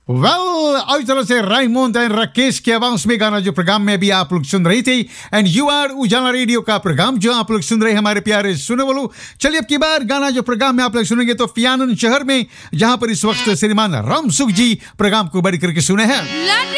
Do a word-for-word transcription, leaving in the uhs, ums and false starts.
Well आज तरह से राइमोंड एंड राकेश के आवाज में गाना जो प्रोग्राम में भी आप लोग सुन रही थी एंड यू आर उजाला रेडियो का प्रोग्राम जो आप लोग सुन रहे हैं हमारे प्यारे सुने बोलो। चलिए अब की बार गाना जो प्रोग्राम में आप लोग सुनेंगे तो फियानन शहर में जहां पर इस वक्त श्रीमान रामसुख जी प्रोग्राम को बड़ी करके सुने हैं।